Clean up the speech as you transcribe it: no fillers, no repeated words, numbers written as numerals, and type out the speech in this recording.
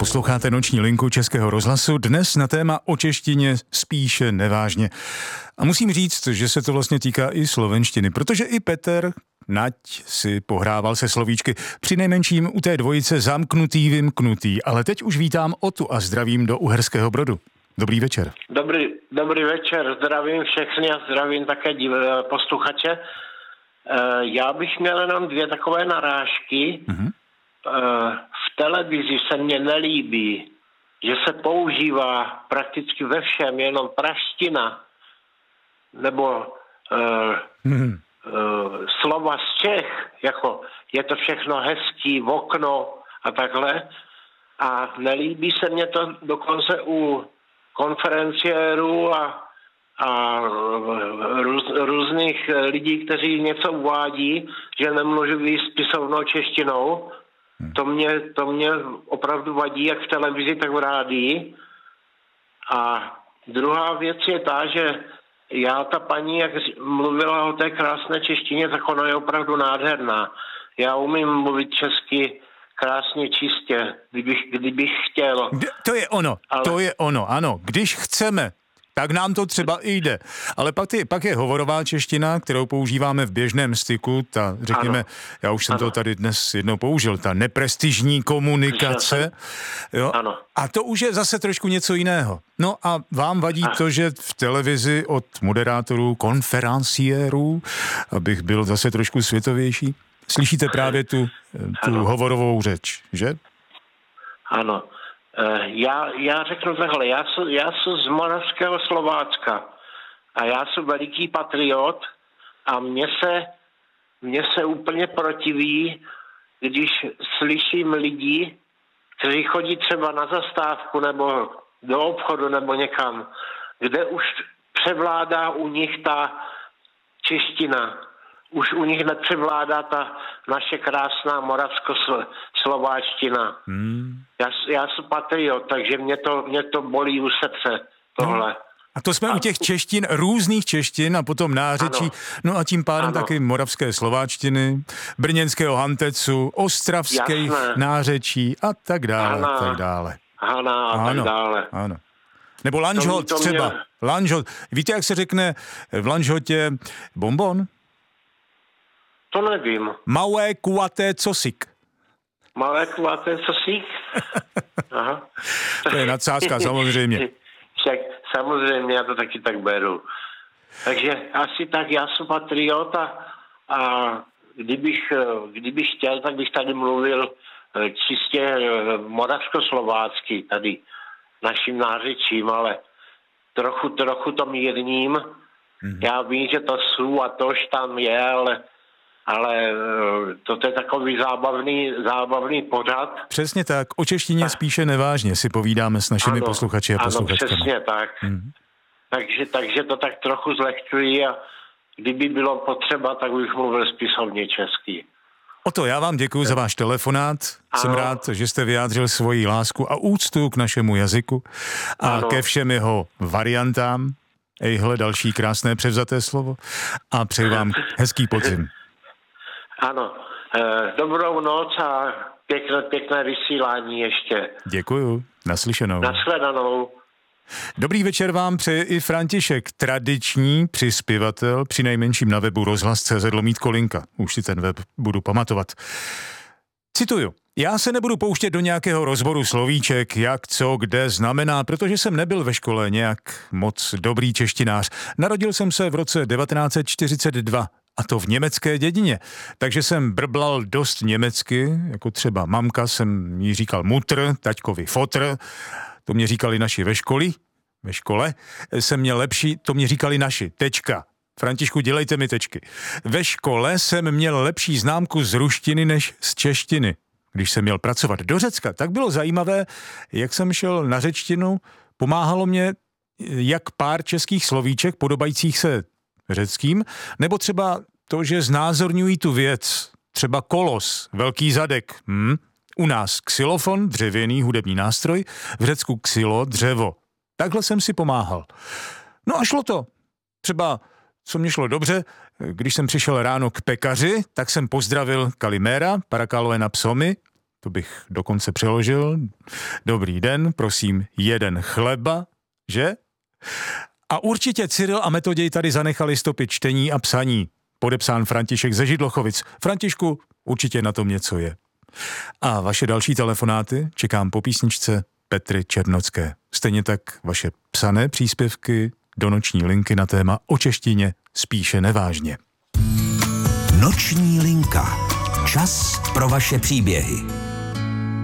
Posloucháte Noční linku Českého rozhlasu, dnes na téma o češtině spíše nevážně. A musím říct, že se to vlastně týká i slovenštiny, protože i Petr Nať si pohrával se slovíčky, přinejmenším u té dvojice zamknutý, vymknutý. Ale teď už vítám Otu a zdravím do Uherského Brodu. Dobrý večer. Dobrý večer, zdravím všechny a zdravím také posluchače. Já bych měl jenom dvě takové narážky. V televizi se mně nelíbí, že se používá prakticky ve všem jenom praština nebo slova z Čech, jako je to všechno hezký, v okno a takhle. A nelíbí se mně to dokonce u konferenciérů a různých lidí, kteří něco uvádí, že nemluví spisovnou češtinou. To mě opravdu vadí, jak v televizi, tak v rádii. A druhá věc je ta, že ta paní, jak mluvila o té krásné češtině, tak ona je opravdu nádherná. Já umím mluvit česky krásně, čistě, kdybych chtěl. To je ono, ano. Když chceme, tak nám to třeba i jde. Ale pak je hovorová čeština, kterou používáme v běžném styku, ta, řekněme, ano. Já už jsem to tady dnes jednou použil, ta neprestižní komunikace. Jo? Ano. A to už je zase trošku něco jiného. No a vám vadí to, že v televizi od moderátorů, konferenciérů, abych byl zase trošku světovější, slyšíte právě tu hovorovou řeč, že? Ano. Já řeknu takhle, já jsem z Moravského Slovácka a já jsem veliký patriot a mně se úplně protiví, když slyším lidi, kteří chodí třeba na zastávku nebo do obchodu nebo někam, kde už převládá u nich ta čeština. Už u nich nepřevládá ta naše krásná moravsko-slováčtina. Já jsem patriot, takže mě to bolí u srdce, tohle. A to jsme u těch češtin, různých češtin a potom nářečí, no a tím pádem taky moravské slováčtiny, brněnského hantecu, ostravských nářečí a tak dále, a tak dále. Tak dále. Ano. Nebo lanžhot třeba. Lanžhot. Víte, jak se řekne v lanžhotě bonbon? To nevím. Malé kulaté cosik. Malé kulaté cosik? Aha. To je nadsázka, samozřejmě. Však samozřejmě, já to taky tak beru. Takže asi tak, já jsem patriot a kdybych chtěl, tak bych tady mluvil čistě moravsko-slovácky, tady naším nářečím, ale trochu to mírním. Já vím, že to jsou a tož tam je, ale to je takový zábavný pořad. Přesně tak. O češtině spíše nevážně si povídáme s našimi posluchači a posluchačkami. Ano, přesně tak. Takže to tak trochu zlehčuji a kdyby bylo potřeba, tak bych mluvil spisovně česky. Oto, já vám děkuji za váš telefonát. Jsem rád, že jste vyjádřil svoji lásku a úctu k našemu jazyku a ke všem jeho variantám. Ejhle, další krásné převzaté slovo. A přeji vám hezký podzim. Ano, dobrou noc a pěkné vysílání ještě. Děkuju, naslyšenou. Nashledanou. Dobrý večer vám přeje i František, tradiční přispěvatel, přinejmenším na webu rozhlas.cz/Linka. Už si ten web budu pamatovat. Cituju. Já se nebudu pouštět do nějakého rozboru slovíček, jak, co, kde znamená, protože jsem nebyl ve škole nějak moc dobrý češtinář. Narodil jsem se v roce 1942. A to v německé dědině. Takže jsem brblal dost německy, jako třeba mamka jsem jí říkal mutr, taťkovi fotr, to mě říkali naši ve škole jsem měl lepší, to mě říkali naši, tečka. Františku, dělejte mi tečky. Ve škole jsem měl lepší známku z ruštiny než z češtiny. Když jsem měl pracovat do Řecka, tak bylo zajímavé, jak jsem šel na řečtinu, pomáhalo mě jak pár českých slovíček podobajících se řeckým, nebo třeba to, že znázorňují tu věc, třeba kolos, velký zadek. U nás xylofon, dřevěný hudební nástroj, v Řecku xylo, dřevo. Takhle jsem si pomáhal. No a šlo to. Třeba, co mě šlo dobře, když jsem přišel ráno k pekaři, tak jsem pozdravil Kalimera, parakalové na psomy, to bych dokonce přeložil. Dobrý den, prosím, 1 chleba, že? A určitě Cyril a Metoděj tady zanechali stopy čtení a psaní. Podepsán František ze Židlochovic. Františku, určitě na tom něco je. A vaše další telefonáty čekám po písničce Petry Černocké. Stejně tak vaše psané příspěvky do noční linky na téma o češtině spíše nevážně. Noční linka. Čas pro vaše příběhy.